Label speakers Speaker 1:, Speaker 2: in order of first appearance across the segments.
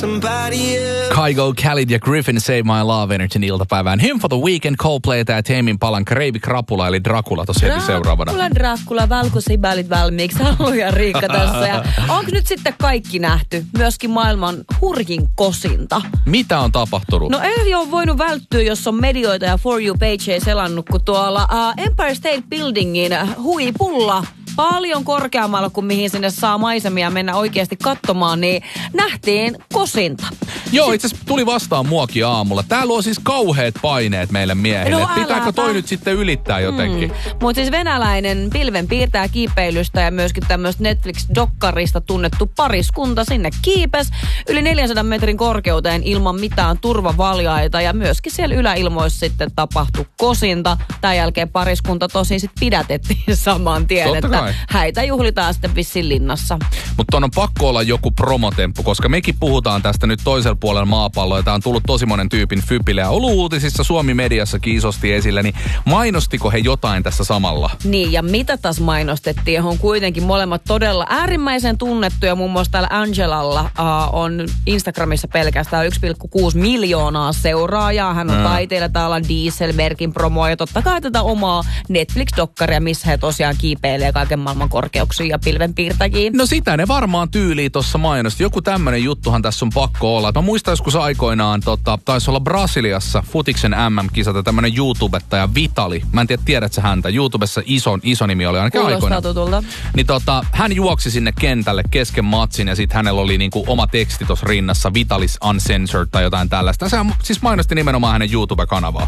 Speaker 1: Kygo, Khalid ja Griffin Save My Love Energyn iltapäivään. Hymn for the Weekend, Coldplayta ja Tamin Palan Kreivi Krapula eli Dracula tossa heti seuraavana.
Speaker 2: Dracula, valkosibalit valmiiksi. Hallu ja Riikka tässä. Ja onko nyt sitten kaikki nähty? Myöskin maailman hurjin kosinta.
Speaker 1: Mitä on tapahtunut?
Speaker 2: No ei ole voinut välttyä, jos on medioita ja For You page ei selannut, kun tuolla Empire State Buildingin huipulla paljon korkeammalla kuin mihin sinne saa maisemia mennä oikeasti katsomaan, niin nähtiin kosinta.
Speaker 1: Joo, itse asiassa tuli vastaan muakin aamulla. Tää luo siis kauheat paineet meille miehille. No, pitääkö toi nyt sitten ylittää jotenkin?
Speaker 2: Mutta siis venäläinen pilvenpiirtäjä kiipeilystä ja myöskin tämmöistä Netflix-dokkarista tunnettu pariskunta sinne kiipes yli 400 metrin korkeuteen ilman mitään turvavaljaita ja myöskin siellä yläilmoissa sitten tapahtui kosinta. Tämän jälkeen pariskunta tosin sitten pidätettiin saman tien,
Speaker 1: totta
Speaker 2: että
Speaker 1: kai.
Speaker 2: häitä juhlitaan sitten vissiin linnassa.
Speaker 1: Mutta on pakko olla joku promotemppu, koska mekin puhutaan tästä nyt toisella puolella maapalloa. Tämä on tullut tosi monen tyypin fypille ja ollut uutisissa Suomi-mediassakin isosti esillä, niin mainostiko he jotain tässä samalla?
Speaker 2: Niin, ja mitä taas mainostettiin? On kuitenkin molemmat todella äärimmäisen tunnettuja. Muun muassa täällä Angelalla on Instagramissa pelkästään 1,6 miljoonaa seuraajaa. Hän on taiteilija, täällä on Dieselmerkin promoa ja totta kai tätä omaa Netflix-dokkaria, missä he tosiaan kiipeilee kaiken maailman korkeuksiin ja pilvenpiirtäjiin.
Speaker 1: No sitä ne varmaan tyyliin tuossa mainosti. Joku tämmönen juttuhan tässä on pakko olla. Mä muistan joskus aikoinaan, taisi olla Brasiliassa futiksen MM-kisat ja tämmönen YouTubettaja Vitali. Mä en tiedä, tiedätkö häntä? YouTubessa iso nimi oli ainakin aikoinaan.
Speaker 2: Tutulta.
Speaker 1: Niin hän juoksi sinne kentälle kesken matsin ja sitten hänellä oli niinku oma teksti tuossa rinnassa, Vitalis Uncensored tai jotain tällaista. Se siis mainosti nimenomaan hänen YouTube-kanavaa.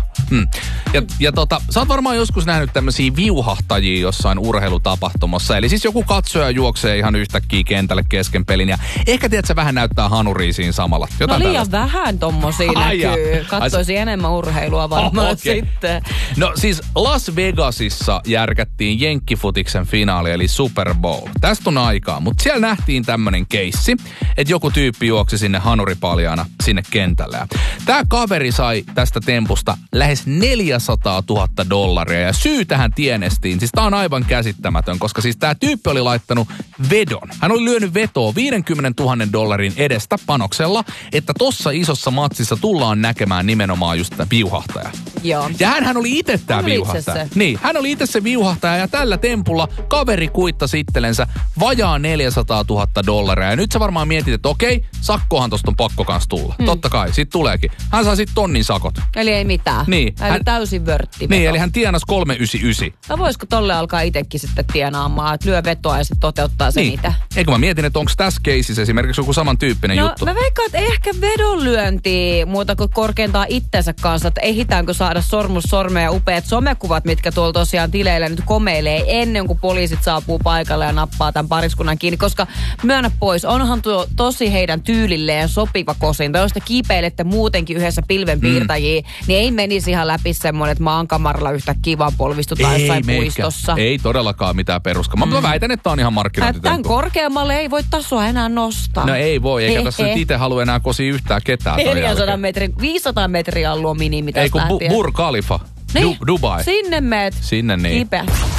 Speaker 1: Ja sä oot varmaan joskus nähnyt tämmösiä viuhahtajia jossain urheilutapahtumassa. Eli siis joku katsoja juoksee ihan yhtäkkiä kentälle kesken pelin ja ehkä tiedät, se vähän näyttää hanuria siinä samalla. Jotain
Speaker 2: no liian
Speaker 1: tällaista.
Speaker 2: Vähän tommosia näkyy. Katsoisi enemmän urheilua varmaan sitten.
Speaker 1: No siis Las Vegasissa järkättiin jenkkifutiksen finaali eli Super Bowl. Tästä on aikaa, mutta siellä nähtiin tämmönen keissi, että joku tyyppi juoksi sinne hanuripaljaana sinne kentälle. Tää kaveri sai tästä tempusta lähes $400,000 ja syy tähän tienestiin, siis tää on aivan käsittämätön, koska siis tää tyyppi oli laittanut vedon. Hän oli lyönyt vetoa $50,000 edestä panoksella, että tossa isossa matsissa tullaan näkemään nimenomaan just tätä viuhahtaja.
Speaker 2: Joo.
Speaker 1: Ja hän oli itse tää viuhahtaja. Niin, hän oli itse se viuhahtaja ja tällä tempulla kaveri kuittasi itsellensä vajaa $400,000. Ja nyt sä varmaan mietit, että okei, sakkohan tosta on pakko kans tulla. Totta kai, sit tuleekin. Hän saa sit tonnin sakot.
Speaker 2: Eli ei mitään.
Speaker 1: Niin.
Speaker 2: Eli täysin vörtti.
Speaker 1: Niin, eli hän tienasi 399.
Speaker 2: No voisiko tolle alkaa itsekin sitten tienaamaan, että lyö vetoa ja sitten toteuttaa sen itse?
Speaker 1: Eikö mä mietin, että onko tässä keisissä esimerkiksi joku samantyyppinen juttu?
Speaker 2: No mä veikkaan, että ei ehkä vedonlyöntiä muuta kuin korkeintaan itsensä kanssa, että ehitäänkö saada sormus sormea ja upeat somekuvat, mitkä tuolla tosiaan tileillä nyt komeilee ennen kuin poliisit saapuu paikalle ja nappaa tämän pariskunnan kiinni, koska myönnä pois, onhan tuo tosi heidän tyylilleen sopiva kosinta. Jos te kiipeilette muutenkin yhdessä pilvenpiirtäjiä, niin ei menisi ihan läpi semmoinen, että maankamaralla yhtäkkiä vaan polvistutaan jossain puistossa.
Speaker 1: Ei todellakaan mitään peruska. Mä väitän, että on ihan markkinointitemppu.
Speaker 2: Tämän korkeammalle ei voi tasoa enää nostaa.
Speaker 1: No ei voi, eikä tässä nyt itse halua enää kosia yhtään ketään.
Speaker 2: 400 metrin, 500 metriä on luo minimi tästä.
Speaker 1: Ei kun Burj Khalifa, Dubai.
Speaker 2: Sinne meet.
Speaker 1: Sinne niin.
Speaker 2: Kipeä.